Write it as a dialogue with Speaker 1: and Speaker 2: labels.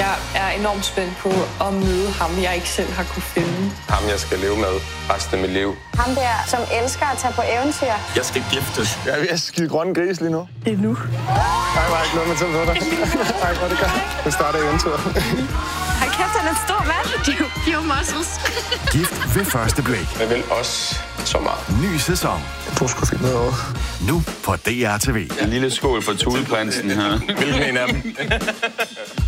Speaker 1: Jeg er enormt spændt på at møde ham, jeg ikke selv har kunne finde.
Speaker 2: Ham, jeg skal leve med resten af mit liv.
Speaker 3: Ham der, som elsker at tage på eventyr.
Speaker 4: Jeg skal giftes.
Speaker 5: Jeg er ved at skide grønne gris lige nu.
Speaker 1: Det er nu.
Speaker 5: Nej, var ikke noget med til at dig. Nej, hvor det gør. Nu starter eventyret.
Speaker 3: Hold kæft, han er en stor mand.
Speaker 6: Pure muscles.
Speaker 7: Gift ved første blik.
Speaker 2: Jeg vil også så meget.
Speaker 7: Ny sæson.
Speaker 5: Du skulle finde noget over.
Speaker 7: Nu på DR TV.
Speaker 4: En lille skål for Thuleprinsen her.
Speaker 2: Hvilken en af dem?